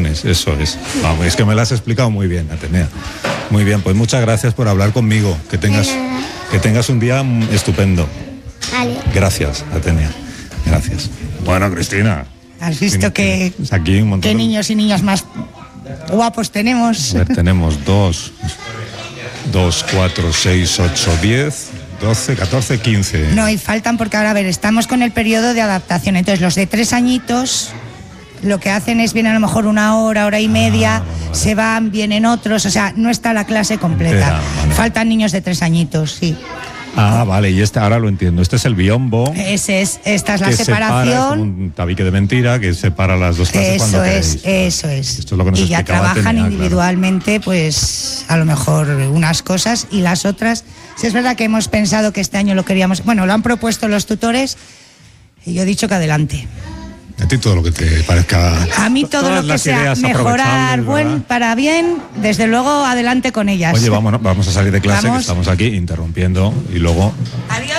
vacaciones, eso es. Vamos, es que me lo has explicado muy bien, Atenea. Muy bien, pues muchas gracias por hablar conmigo. Que tengas un día estupendo. Vale. Gracias, Atenea. Gracias. Bueno, Cristina. ¿Has visto que aquí un montón qué niños y niñas más guapos tenemos? A ver, tenemos 2, 4, 6, 8, 10, 12, 14, 15. No, y faltan porque ahora, a ver, estamos con el periodo de adaptación. Entonces, los de 3 añitos lo que hacen es vienen a lo mejor una hora y media, vale. se van, vienen otros, o sea, no está la clase completa. Vale. Faltan niños de 3 añitos, sí. Vale, y ahora lo entiendo. Este es el biombo. Esta es la que separación. Separa, es como un tabique de mentira que separa las dos clases cuando queréis. Eso es. Esto es lo que nos y ya explicaba trabajan Atenea, individualmente, pues a lo mejor unas cosas y las otras. Sí, es verdad que hemos pensado que este año lo queríamos. Bueno, lo han propuesto los tutores y yo he dicho que adelante. A ti todo lo que te parezca. A mí todo lo que sea mejorar para bien, desde luego adelante con ellas. Oye, vamos a salir de clase, que estamos aquí interrumpiendo y luego. ¡Adiós!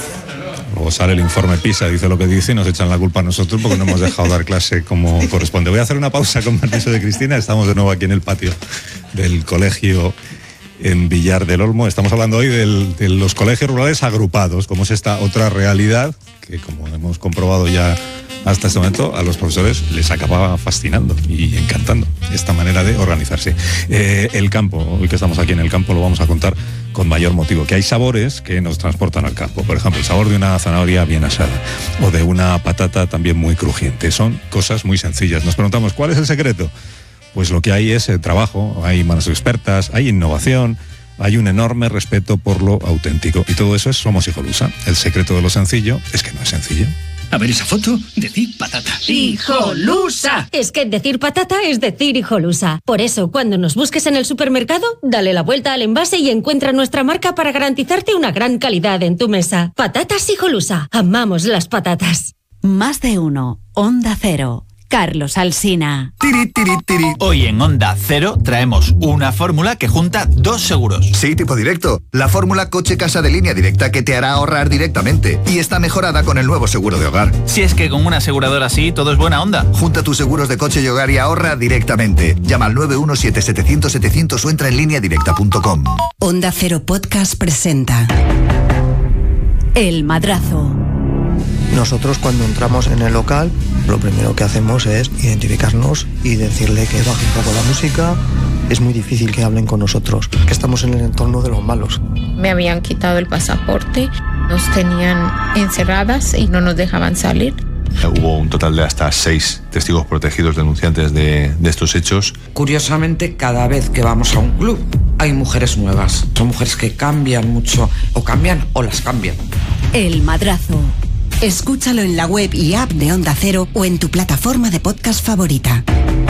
Luego sale el informe PISA, dice lo que dice y nos echan la culpa a nosotros porque no hemos dejado dar clase como corresponde. Voy a hacer una pausa con permiso de Cristina. Estamos de nuevo aquí en el patio del colegio en Villar del Olmo. Estamos hablando hoy de los colegios rurales agrupados, como es esta otra realidad que, como hemos comprobado ya hasta este momento, a los profesores les acababa fascinando y encantando esta manera de organizarse. El campo, hoy que estamos aquí en el campo, lo vamos a contar con mayor motivo, que hay sabores que nos transportan al campo. Por ejemplo, el sabor de una zanahoria bien asada o de una patata también muy crujiente. Son cosas muy sencillas. Nos preguntamos, ¿cuál es el secreto? Pues lo que hay es trabajo, hay manos expertas, hay innovación, hay un enorme respeto por lo auténtico. Y todo eso es Somos Hijolusa. El secreto de lo sencillo es que no es sencillo. A ver esa foto, decir patata. ¡Hijolusa! Es que decir patata es decir hijolusa. Por eso, cuando nos busques en el supermercado, dale la vuelta al envase y encuentra nuestra marca para garantizarte una gran calidad en tu mesa. Patatas Hijolusa. Amamos las patatas. Más de uno. Onda Cero. Carlos Alsina. Tiri, tiri, tiri. Hoy en Onda Cero traemos una fórmula que junta 2 seguros. Sí, tipo directo. La fórmula Coche Casa de Línea Directa que te hará ahorrar directamente. Y está mejorada con el nuevo seguro de hogar. Si es que con una aseguradora así todo es buena onda. Junta tus seguros de coche y hogar y ahorra directamente. Llama al 917-700-700 o entra en lineadirecta.com. Onda Cero Podcast presenta El Madrazo. Nosotros cuando entramos en el local, lo primero que hacemos es identificarnos y decirle que baje un poco la música. Es muy difícil que hablen con nosotros, que estamos en el entorno de los malos. Me habían quitado el pasaporte, nos tenían encerradas y no nos dejaban salir. Hubo un total de hasta 6 testigos protegidos denunciantes de estos hechos. Curiosamente, cada vez que vamos a un club hay mujeres nuevas. Son mujeres que cambian mucho, o cambian o las cambian. El Madrazo. Escúchalo en la web y app de Onda Cero o en tu plataforma de podcast favorita.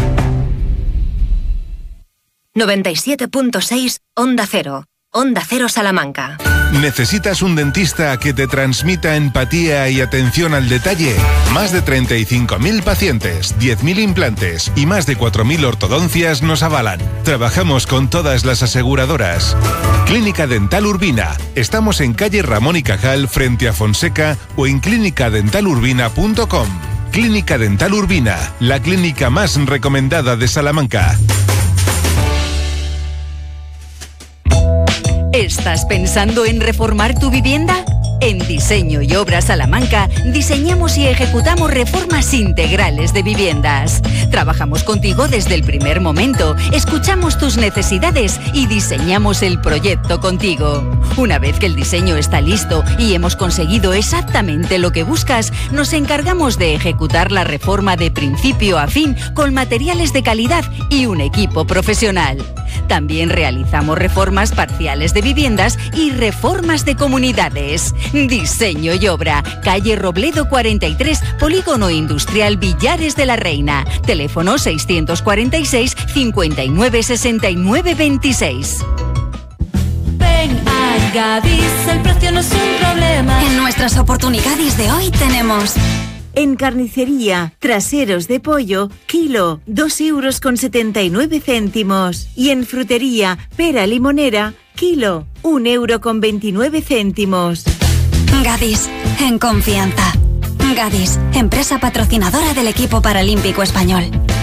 97.6 Onda Cero. Onda Cero Salamanca. ¿Necesitas un dentista que te transmita empatía y atención al detalle? Más de 35.000 pacientes, 10.000 implantes y más de 4.000 ortodoncias nos avalan. Trabajamos con todas las aseguradoras. Clínica Dental Urbina. Estamos en calle Ramón y Cajal frente a Fonseca o en clinicadentalurbina.com. Clínica Dental Urbina, la clínica más recomendada de Salamanca. ¿Estás pensando en reformar tu vivienda? En Diseño y Obra Salamanca diseñamos y ejecutamos reformas integrales de viviendas. Trabajamos contigo desde el primer momento, escuchamos tus necesidades y diseñamos el proyecto contigo. Una vez que el diseño está listo y hemos conseguido exactamente lo que buscas, nos encargamos de ejecutar la reforma de principio a fin con materiales de calidad y un equipo profesional. También realizamos reformas parciales de viviendas y reformas de comunidades. Diseño y Obra, calle Robledo 43, Polígono Industrial Villares de la Reina. Teléfono 646 59 69 26. Ven a Gadis, el precio no es un problema. En nuestras oportunidades de hoy tenemos... En carnicería, traseros de pollo, kilo, 2,79 €. Y en frutería, pera limonera, kilo, 1,29 €. Gadis, en confianza. Gadis, empresa patrocinadora del equipo paralímpico español.